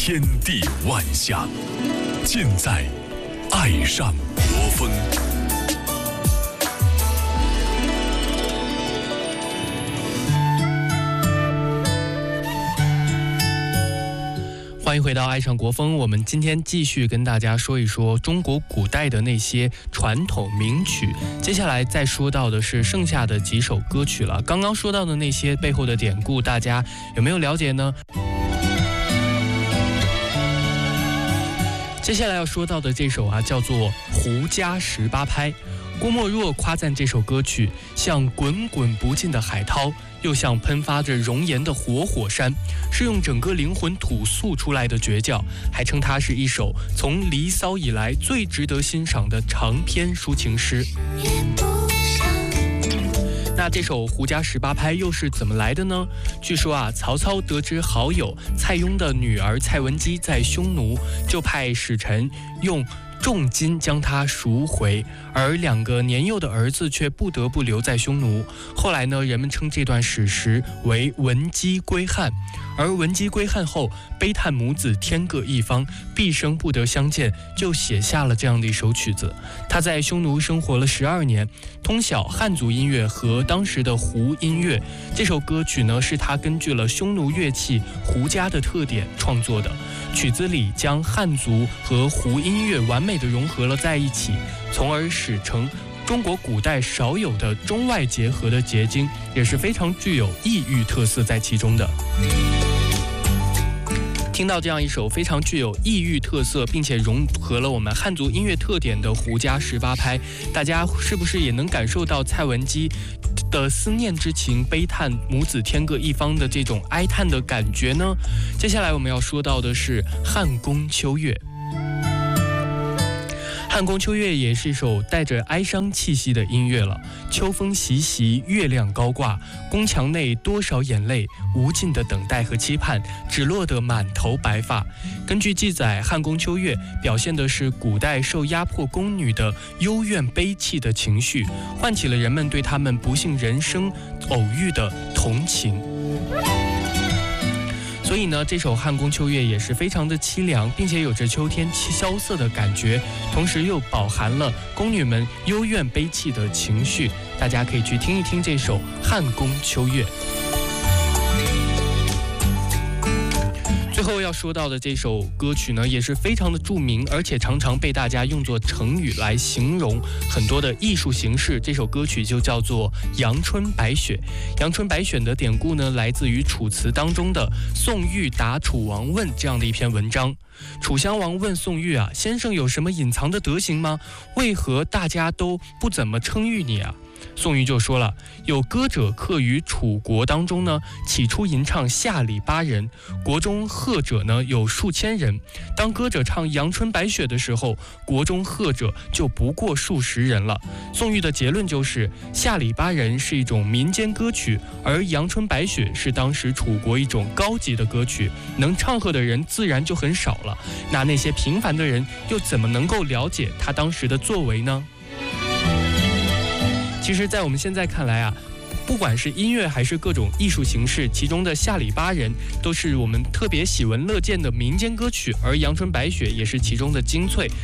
天地万象，尽在爱上国风。 欢迎回到爱上国风，我们今天继续跟大家说一说中国古代的那些传统名曲。接下来再说到的是剩下的几首歌曲了。刚刚说到的那些背后的典故，大家有没有了解呢？接下来要说到的这首叫做《胡笳十八拍》。郭沫若夸赞这首歌曲像滚滚不尽的海涛，又像喷发着熔岩的活火山，是用整个灵魂吐诉出来的绝叫，还称它是一首从《离骚》以来最值得欣赏的长篇抒情诗。那这首《胡笳十八拍》又是怎么来的呢？据说曹操得知好友蔡邕的女儿蔡文姬在匈奴，就派使臣用重金将他赎回，而2个年幼的儿子却不得不留在匈奴。后来呢，人们称这段史实为文姬归汉。而文姬归汉后，悲叹母子天各一方，毕生不得相见，就写下了这样的一首曲子。他在匈奴生活了12年，通晓汉族音乐和当时的胡音乐。这首歌曲呢，是他根据了匈奴乐器胡笳的特点创作的。曲子里将汉族和胡音乐完美地融合了在一起，从而使成中国古代少有的中外结合的结晶，也是非常具有异域特色在其中的。听到这样一首非常具有异域特色，并且融合了我们汉族音乐特点的《胡笳十八拍》，大家是不是也能感受到蔡文姬的思念之情，悲叹母子天各一方的这种哀叹的感觉呢？接下来我们要说到的是汉宫秋月。汉宫秋月也是一首带着哀伤气息的音乐了。秋风习习，月亮高挂，宫墙内多少眼泪，无尽的等待和期盼，只落得满头白发。根据记载，汉宫秋月表现的是古代受压迫宫女的幽怨悲戚的情绪，唤起了人们对他们不幸人生偶遇的同情。所以呢，这首汉宫秋月也是非常的凄凉，并且有着秋天萧瑟的感觉，同时又饱含了宫女们幽怨悲戚的情绪。大家可以去听一听这首汉宫秋月。最后要说到的这首歌曲呢，也是非常的著名，而且常常被大家用作成语来形容很多的艺术形式。这首歌曲就叫做《阳春白雪》。阳春白雪的典故呢，来自于楚辞当中的宋玉答楚王问这样的一篇文章。楚襄王问宋玉先生有什么隐藏的德行吗？为何大家都不怎么称誉你啊？宋玉就说了，有歌者客于楚国当中呢，起初吟唱下里巴人，国中贺者呢有数千人。当歌者唱阳春白雪的时候，国中贺者就不过数十人了。宋玉的结论就是，下里巴人是一种民间歌曲，而阳春白雪是当时楚国一种高级的歌曲，能唱和的人自然就很少了。那些平凡的人又怎么能够了解他当时的作为呢？其实在我们现在看来不管是音乐还是各种艺术形式，其中的下里巴人都是我们特别喜闻乐见的民间歌曲，而阳春白雪也是其中的精粹。